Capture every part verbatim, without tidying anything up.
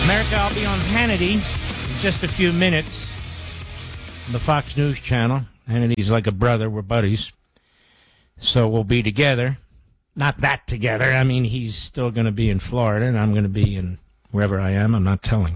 America, I'll be on Hannity in just a few minutes on the Fox News channel. Hannity's like a brother. We're buddies. So we'll be together. Not that together. I mean, he's still going to be in Florida, and I'm going to be in wherever I am. I'm not telling.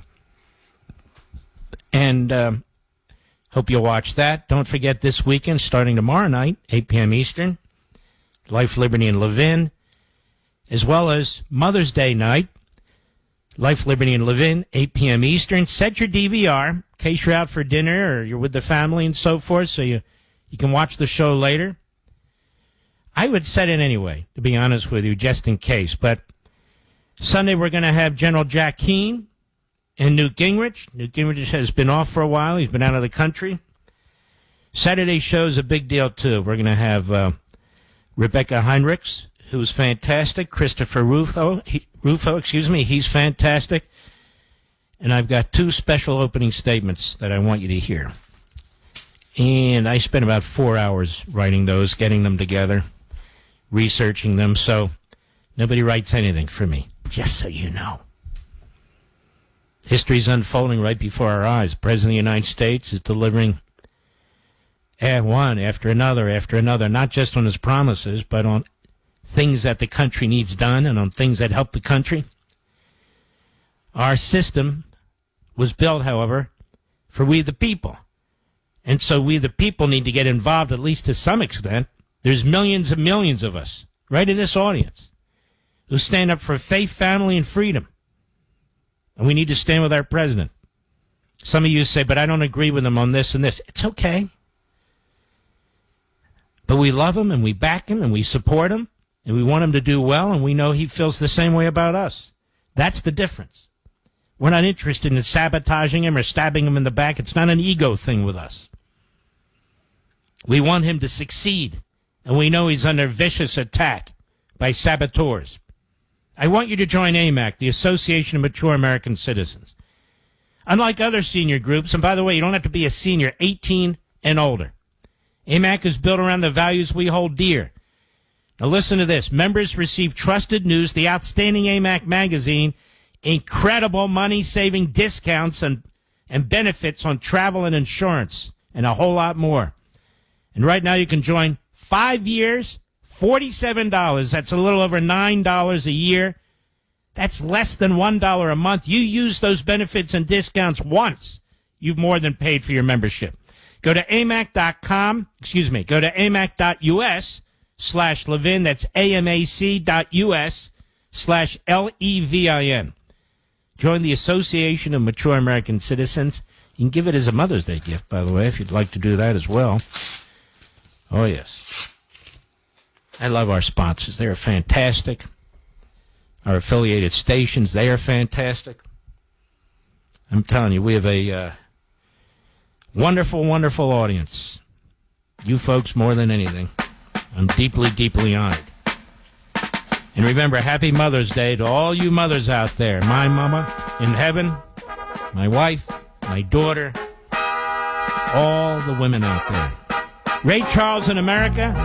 And um, hope you'll watch that. Don't forget this weekend, starting tomorrow night, eight p.m. Eastern, Life, Liberty, and Levin, as well as Mother's Day night, Life, Liberty, and Levin, eight p.m. Eastern. Set your D V R in case you're out for dinner or you're with the family and so forth, so you, you can watch the show later. I would set it anyway, to be honest with you, just in case. But Sunday we're going to have General Jack Keane and Newt Gingrich. Newt Gingrich has been off for a while. He's been out of the country. Saturday's show is a big deal, too. We're going to have uh, Rebecca Heinrichs, who's fantastic. Christopher Rufo, he, Rufo, excuse me, he's fantastic. And I've got two special opening statements that I want you to hear. And I spent about four hours writing those, getting them together, researching them, so nobody writes anything for me, just so you know. History's unfolding right before our eyes. The President of the United States is delivering one after another after another, not just on his promises, but on things that the country needs done and on things that help the country. Our system was built, however, for we the people. And so we the people need to get involved, at least to some extent. There's millions and millions of us, right in this audience, who stand up for faith, family, and freedom. And we need to stand with our president. Some of you say, but I don't agree with him on this and this. It's okay. But we love him, and we back him, and we support him, and we want him to do well, and we know he feels the same way about us. That's the difference. We're not interested in sabotaging him or stabbing him in the back. It's not an ego thing with us. We want him to succeed, and we know he's under vicious attack by saboteurs. I want you to join A M A C, the Association of Mature American Citizens. Unlike other senior groups, and by the way, you don't have to be a senior, eighteen and older. A M A C is built around the values we hold dear. Now listen to this. Members receive Trusted News, the outstanding A M A C magazine, incredible money-saving discounts and, and benefits on travel and insurance, and a whole lot more. And right now you can join five years, forty-seven dollars. That's a little over nine dollars a year. That's less than one dollar a month. You use those benefits and discounts once, you've more than paid for your membership. Go to amac dot com, excuse me, go to amac dot U S slash Levin. That's amac dot U S slash L E V I N. Join the Association of Mature American Citizens. You can give it as a Mother's Day gift, by the way, if you'd like to do that as well. Oh, yes. I love our sponsors. They are fantastic. Our affiliated stations, they are fantastic. I'm telling you, we have a uh, wonderful, wonderful audience. You folks more than anything. I'm deeply, deeply honored. And remember, happy Mother's Day to all you mothers out there. My mama in heaven, my wife, my daughter, all the women out there. Ray Charles in America.